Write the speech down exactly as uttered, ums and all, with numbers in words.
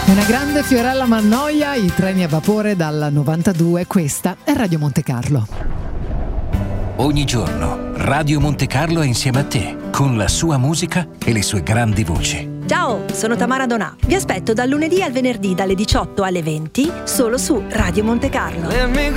Una grande Fiorella Mannoia, i treni a vapore dal novantadue, questa è Radio Monte Carlo. Ogni giorno Radio Monte Carlo è insieme a te, con la sua musica e le sue grandi voci. Ciao, sono Tamara Donà. Vi aspetto dal lunedì al venerdì dalle diciotto alle venti solo su Radio Monte Carlo.